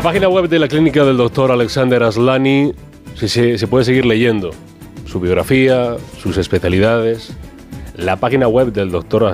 la página web de la clínica del doctor Alexander Aslani se puede seguir leyendo su biografía, sus especialidades. La página web del doctor